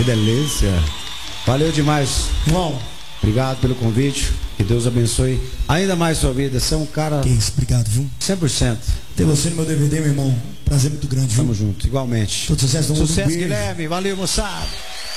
delícia. Valeu demais. Irmão, obrigado pelo convite. Que Deus abençoe ainda mais sua vida. Você é um cara... Que isso, obrigado, viu? 100%. Ter você no meu DVD, meu irmão. Prazer muito grande, viu? Tamo junto, igualmente. Todo sucesso do mundo. Sucesso, Guilherme. Valeu, moçada.